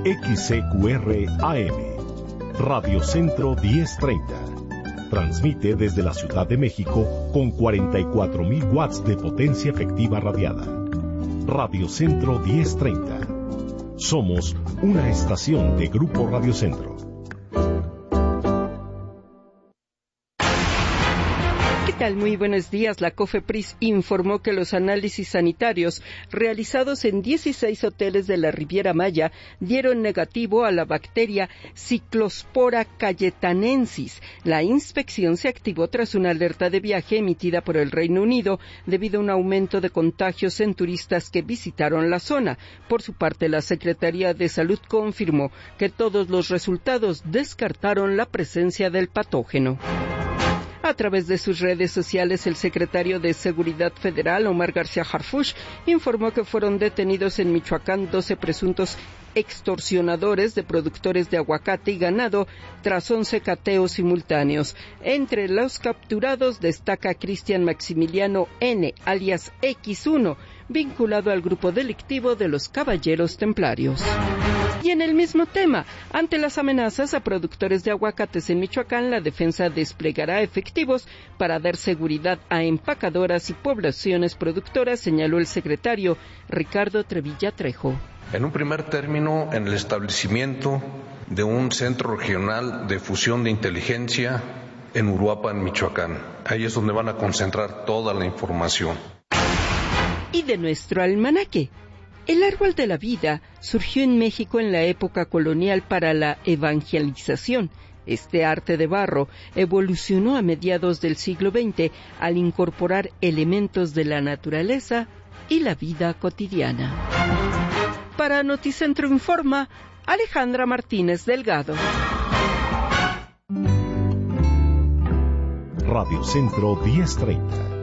XCQR AM, Radio Centro 1030. Transmite desde la Ciudad de México con 44,000 watts de potencia efectiva radiada. Radio Centro 1030. Somos una estación de Grupo Radio Centro. Muy buenos días. La COFEPRIS informó que los análisis sanitarios realizados en 16 hoteles de la Riviera Maya dieron negativo a la bacteria Cyclospora cayetanensis. La inspección se activó tras una alerta de viaje emitida por el Reino Unido debido a un aumento de contagios en turistas que visitaron la zona. Por su parte, la Secretaría de Salud confirmó que todos los resultados descartaron la presencia del patógeno. A través de sus redes sociales, el secretario de Seguridad Federal, Omar García Harfuch, informó que fueron detenidos en Michoacán 12 presuntos extorsionadores de productores de aguacate y ganado tras 11 cateos simultáneos. Entre los capturados destaca Cristian Maximiliano N., alias X1, vinculado al grupo delictivo de los Caballeros Templarios. Y en el mismo tema, ante las amenazas a productores de aguacates en Michoacán, la defensa desplegará efectivos para dar seguridad a empacadoras y poblaciones productoras, señaló el secretario Ricardo Trevilla Trejo. En un primer término, en el establecimiento de un centro regional de fusión de inteligencia en Uruapan, Michoacán. Ahí es donde van a concentrar toda la información. Y de nuestro almanaque. El árbol de la vida surgió en México en la época colonial para la evangelización. Este arte de barro evolucionó a mediados del siglo XX al incorporar elementos de la naturaleza y la vida cotidiana. Para Noticentro Informa, Alejandra Martínez Delgado. Radio Centro 1030.